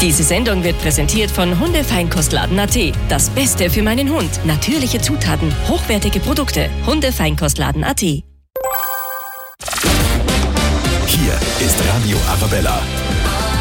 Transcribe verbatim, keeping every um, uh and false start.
Diese Sendung wird präsentiert von Hundefeinkostladen Punkt at. Das Beste für meinen Hund. Natürliche Zutaten, hochwertige Produkte. Hundefeinkostladen Punkt at. Hier ist Radio Arabella.